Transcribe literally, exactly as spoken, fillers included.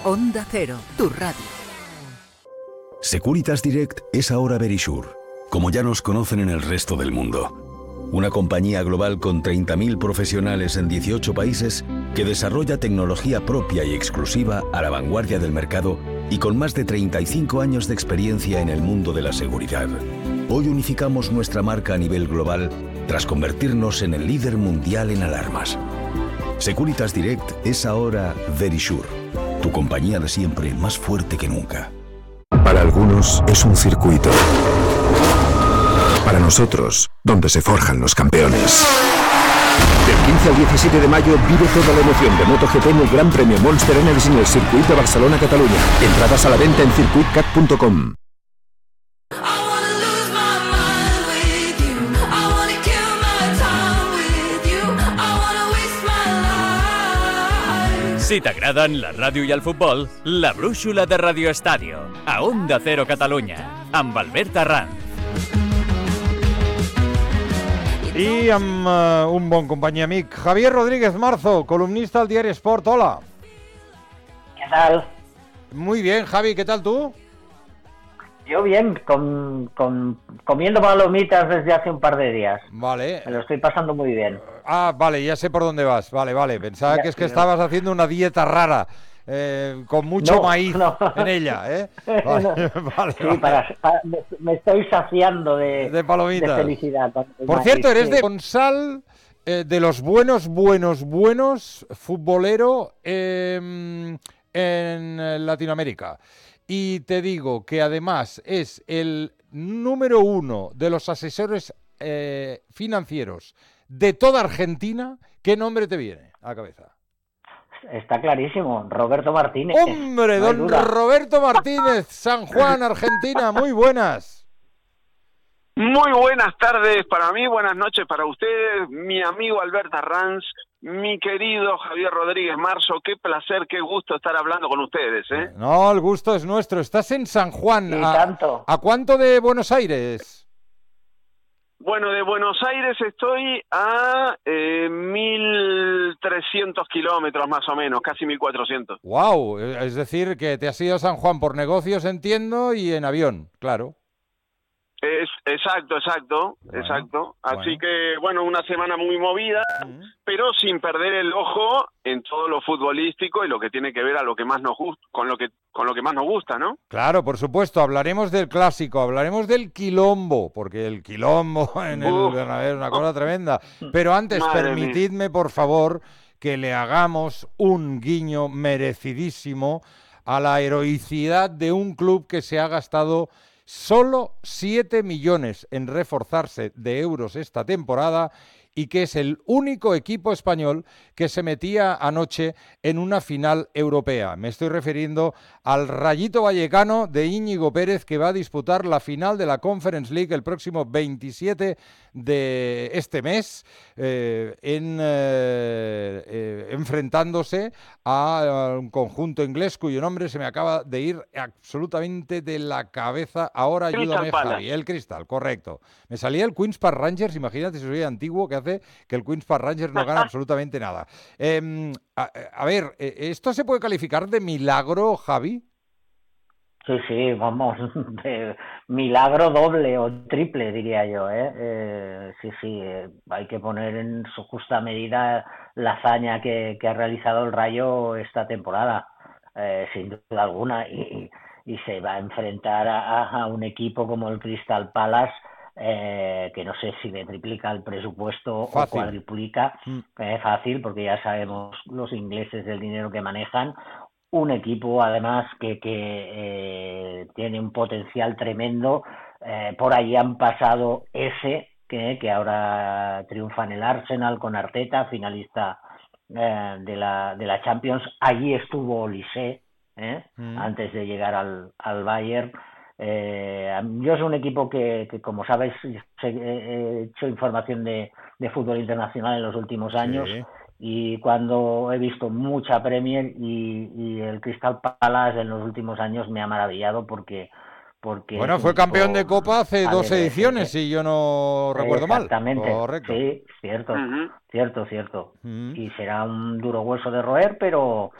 Onda Cero, tu radio. Securitas Direct es ahora Verisure, como ya nos conocen en el resto del mundo. Una compañía global con treinta mil profesionales en dieciocho países que desarrolla tecnología propia y exclusiva a la vanguardia del mercado y con más de treinta y cinco años de experiencia en el mundo de la seguridad. Hoy unificamos nuestra marca a nivel global tras convertirnos en el líder mundial en alarmas. Securitas Direct es ahora Verisure, tu compañía de siempre más fuerte que nunca. Para algunos es un circuito. Para nosotros, donde se forjan los campeones. Del quince al diecisiete de mayo vive toda la emoción de MotoGP en el Gran Premio Monster Energy en el circuito de Barcelona-Cataluña. Entradas a la venta en circuit cat punto com. Si t'agraden la ràdio i el futbol, la brúixola de Radio Estadio, a Onda Cero Catalunya, amb Albert Arranz. I amb uh, un bon company i amic, Javier Rodríguez Marzo, columnista del diario Sport. Hola. ¿Qué tal? Muy bien, Javi, ¿qué tal tú? Yo bien, con, con, comiendo palomitas desde hace un par de días. Vale. Me lo estoy pasando muy bien. Ah, vale, ya sé por dónde vas. Vale, vale. Pensaba ya, que es que no. estabas haciendo una dieta rara, eh, con mucho no, maíz no. en ella, ¿eh? Vale, no. vale, Sí, vale. para, para, me, me estoy saciando de, de palomitas. De felicidad. Por maíz, cierto, eres sí. de Consal, eh, de los buenos, buenos, buenos, futbolero eh, en Latinoamérica. Y te digo que además es el número uno de los asesores eh, financieros de toda Argentina. ¿Qué nombre te viene a la cabeza? Está clarísimo, Roberto Martínez. ¡Hombre, no hay don duda. Roberto Martínez, San Juan, Argentina! Muy buenas. Muy buenas tardes para mí, buenas noches para ustedes, mi amigo Albert Arranz, mi querido Javier Rodríguez Marzo. Qué placer, qué gusto estar hablando con ustedes, ¿eh? No, el gusto es nuestro. Estás en San Juan. Y ¿A, tanto. ¿A cuánto de Buenos Aires? Bueno, de Buenos Aires estoy a eh, mil trescientos kilómetros más o menos, casi mil cuatrocientos. Wow, es decir, que te has ido a San Juan por negocios, entiendo, y en avión, claro. Es, exacto, exacto, Bueno, exacto. Así bueno. que, bueno, una semana muy movida, Uh-huh. pero sin perder el ojo en todo lo futbolístico y lo que tiene que ver a lo que más nos gusta, con lo que con lo que más nos gusta, ¿no? Claro, por supuesto, hablaremos del clásico, hablaremos del quilombo, porque el quilombo en el Uf. Bernabéu es una cosa tremenda. Pero antes, Madre permitidme, por favor, que le hagamos un guiño merecidísimo a la heroicidad de un club que se ha gastado solo siete millones en reforzarse de euros esta temporada y que es el único equipo español que se metía anoche en una final europea. Me estoy refiriendo al Rayito Vallecano de Íñigo Pérez, que va a disputar la final de la Conference League el próximo veintisiete de este mes, eh, en, eh, eh, enfrentándose a, a un conjunto inglés cuyo nombre se me acaba de ir absolutamente de la cabeza. Ahora ayúdame, Javi. El Crystal, correcto. Me salía el Queen's Park Rangers, imagínate si soy antiguo, que hace que el Queen's Park Rangers no gana absolutamente nada. Eh, a, a ver, ¿esto se puede calificar de milagro, Javi? Sí, sí, vamos, de milagro doble o triple, diría yo, ¿eh? eh sí, sí, eh, hay que poner en su justa medida la hazaña que, que ha realizado el Rayo esta temporada, eh, sin duda alguna, y, y se va a enfrentar a, a un equipo como el Crystal Palace, eh, que no sé si le triplica el presupuesto Fácil. o cuadriplica, Mm. eh, fácil, porque ya sabemos los ingleses del dinero que manejan. Un equipo, además, que, que eh, tiene un potencial tremendo. Eh, por ahí han pasado ese, que, que ahora triunfa en el Arsenal con Arteta, finalista eh, de, la, de la Champions. Allí estuvo Olise, ¿eh? mm. antes de llegar al, al Bayern. Eh, yo soy un equipo que, que como sabes, he hecho información de, de fútbol internacional en los últimos años. Sí. Y cuando he visto mucha Premier y, y el Crystal Palace en los últimos años me ha maravillado porque... porque bueno, fue campeón de Copa hace dos ediciones, si yo no recuerdo mal. Exactamente, correcto. Sí, cierto, Uh-huh. cierto, cierto. Uh-huh. Y será un duro hueso de roer, pero